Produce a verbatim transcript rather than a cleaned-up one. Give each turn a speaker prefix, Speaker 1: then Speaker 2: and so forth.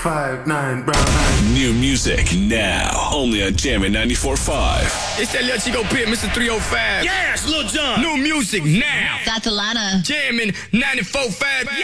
Speaker 1: five nine brown eyes.
Speaker 2: New music now, only on Jammin' ninety-four point five.
Speaker 3: It's that Lil Chico Pit, Mister three oh five.
Speaker 4: Yes, Lil Jon.
Speaker 3: New music now.
Speaker 5: That's Alana.
Speaker 3: Jammin' ninety-four point five.